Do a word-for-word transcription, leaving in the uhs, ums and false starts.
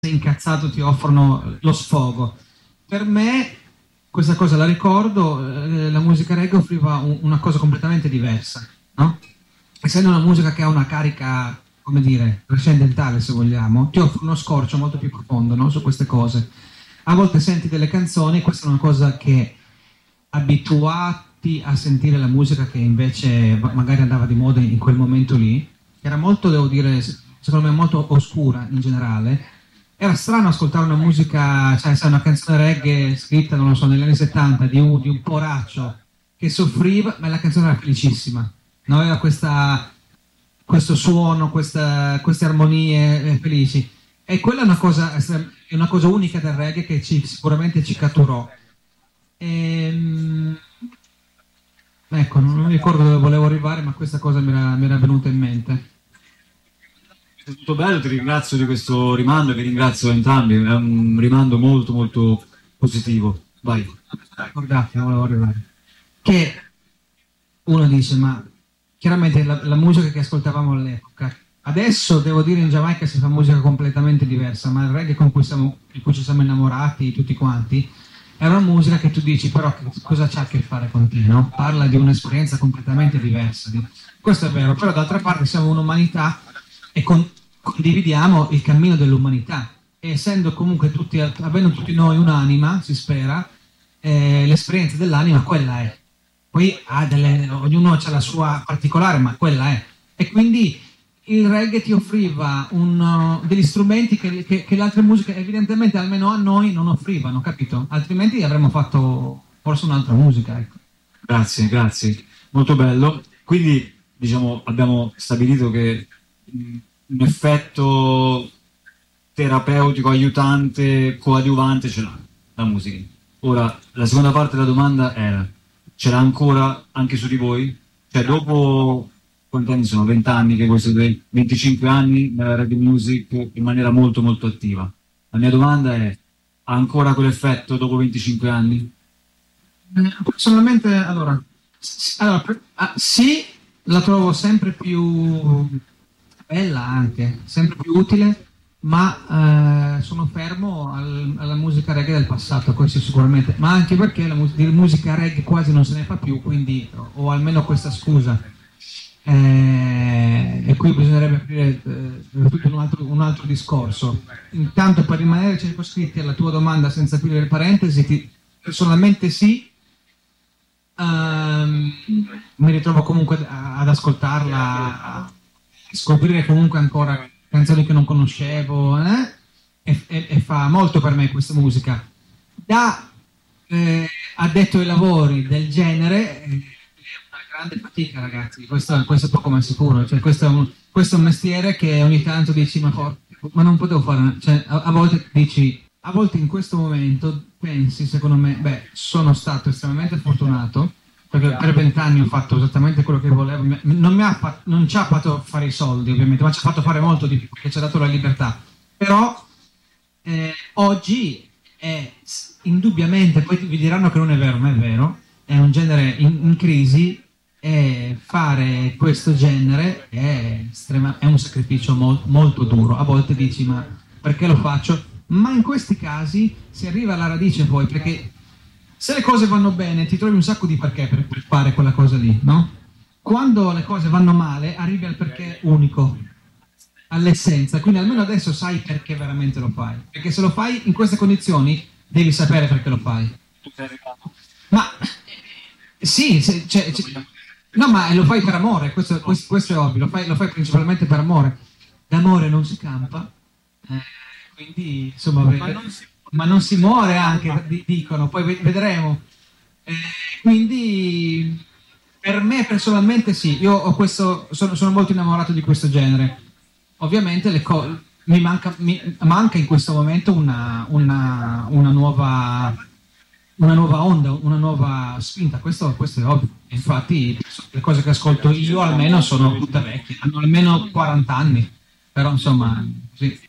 sei incazzato ti offrono lo sfogo. Per me questa cosa la ricordo, eh, la musica reggae offriva un, una cosa completamente diversa, no? Essendo una musica che ha una carica, come dire, trascendentale se vogliamo, ti offre uno scorcio molto più profondo, no? Su queste cose. A volte senti delle canzoni, questa è una cosa che abituati a sentire la musica che invece magari andava di moda in quel momento lì, che era molto, devo dire, secondo me molto oscura in generale. Era strano ascoltare una musica, cioè sai, una canzone reggae scritta, non lo so, negli anni settanta di un, di un poraccio che soffriva, ma la canzone era felicissima, non aveva questa, questo suono, questa, queste armonie eh, felici. E quella è una cosa, è una cosa unica del reggae che ci, sicuramente ci catturò. Ehm, ecco, non, non mi ricordo dove volevo arrivare, ma questa cosa mi era, mi era venuta in mente. È tutto bello, ti ringrazio di questo rimando, vi ringrazio entrambi, è un rimando molto molto positivo. Vai. Ricordate, volevo arrivare. Che uno dice, ma chiaramente la, la musica che ascoltavamo all'epoca, adesso devo dire in Giamaica si fa musica completamente diversa, ma il reggae con cui, siamo, di cui ci siamo innamorati tutti quanti, era una musica che tu dici, però cosa c'ha a che fare con te, no? Parla di un'esperienza completamente diversa. Questo è vero, però d'altra parte siamo un'umanità e con, condividiamo il cammino dell'umanità, e essendo comunque tutti, avendo tutti noi un'anima, si spera, eh, l'esperienza dell'anima quella è. Poi ha delle, ognuno ha la sua particolare, ma quella è. E quindi il reggae ti offriva un, uh, degli strumenti che, che, che le altre musiche evidentemente, almeno a noi, non offrivano, capito? Altrimenti avremmo fatto forse un'altra musica, ecco. Grazie, grazie, molto bello. Quindi, diciamo, abbiamo stabilito che un effetto terapeutico, aiutante, coadiuvante ce l'ha la musica. Ora, la seconda parte della domanda era, ce l'ha ancora anche su di voi? Cioè, dopo, quanti anni sono? venti anni che questo dei venticinque anni nella reggae music in maniera molto molto attiva. La mia domanda è, ha ancora quell'effetto dopo venticinque anni? Personalmente, allora, allora ah, sì, la trovo sempre più bella anche, sempre più utile, ma eh, sono fermo al, alla musica reggae del passato, questo sicuramente, ma anche perché la mus- di musica reggae quasi non se ne fa più, quindi ho almeno questa scusa. Eh, e qui bisognerebbe aprire eh, un, altro, un altro discorso. Intanto, per rimanere circoscritti alla tua domanda senza aprire le parentesi, ti, personalmente sì, um, mi ritrovo comunque ad ascoltarla, a scoprire comunque ancora canzoni che non conoscevo, eh? e, e, e fa molto per me questa musica. Da eh, addetto ai lavori del genere, eh, grande fatica, ragazzi, questo, questo è poco ma sicuro, cioè, questo, è un, questo è un mestiere che ogni tanto dici ma, for- ma non potevo fare, cioè, a, a volte dici, a volte in questo momento pensi, secondo me, beh, sono stato estremamente fortunato perché per vent'anni ho fatto esattamente quello che volevo, non, mi ha fatto, non ci ha fatto fare i soldi ovviamente, ma ci ha fatto fare molto di più perché ci ha dato la libertà, però eh, oggi è indubbiamente, poi vi diranno che non è vero, ma è vero, è un genere in, in crisi. E fare questo genere è, estrema, è un sacrificio mol, molto duro. A volte dici ma perché lo faccio? Ma in questi casi si arriva alla radice poi, perché se le cose vanno bene ti trovi un sacco di perché per, per fare quella cosa lì, no? Quando le cose vanno male arrivi al perché unico, all'essenza, quindi almeno adesso sai perché veramente lo fai, perché se lo fai in queste condizioni devi sapere perché lo fai. Ma sì, se, cioè, cioè, no, ma lo fai per amore, questo, questo, questo è ovvio, lo fai, lo fai principalmente per amore. D'amore non si campa, eh, quindi insomma, ma non si, ma non si muore anche, dicono, poi vedremo. Eh, quindi per me personalmente sì, io ho questo, sono, sono molto innamorato di questo genere. Ovviamente le co- mi, manca, mi manca in questo momento una, una, una nuova... una nuova onda, una nuova spinta, questo, questo è ovvio. Infatti le cose che ascolto io almeno sono tutte vecchie, hanno almeno quaranta anni, però insomma, sì.